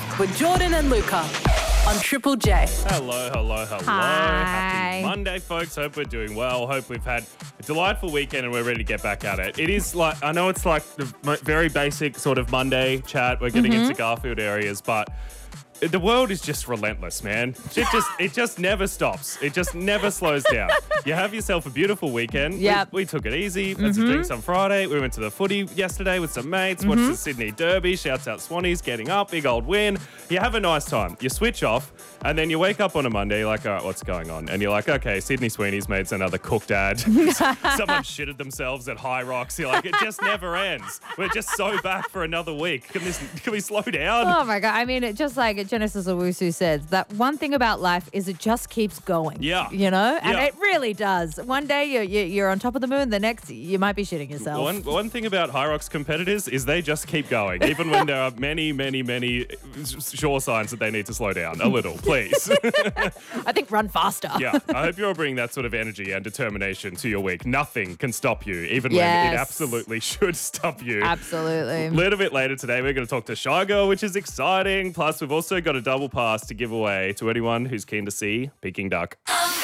with Jordan and Luca on Triple J. Hello. Hi. Happy Monday, folks. Hope we're doing well. Hope we've had a delightful weekend and we're ready to get back at it. It is like, I know it's like the very basic sort of Monday chat. We're getting into Garfield areas, but the world is just relentless, man. It just never stops. It just never slows down. You have yourself a beautiful weekend. Yep. We took it easy. Let's drink some Friday. We went to the footy yesterday with some mates, watched the Sydney Derby. Shouts out Swannies getting up, big old win. You have a nice time. You switch off and then you wake up on a Monday, you're like, all right, what's going on? And you're like, okay, Sydney Sweeney's made another cooked ad. Someone shitted themselves at High Rocks. You're like, it just never ends. We're just so back for another week. Can we slow down? Oh my God. I mean, it just like Genesis Owusu said, that one thing about life is it just keeps going. Yeah. You know? And Yeah. it really does. One day you're on top of the moon, the next you might be shitting yourself. One thing about High Rocks competitors is they just keep going, even when there are many sure signs that they need to slow down a little, please. I think run faster. Yeah, I hope you're bringing that sort of energy and determination to your week. Nothing can stop you, even when it Yes. absolutely should stop you. Absolutely. A little bit later today, we're going to talk to Shy Girl, which is exciting. Plus, we've also got a double pass to give away to anyone who's keen to see Peking Duck.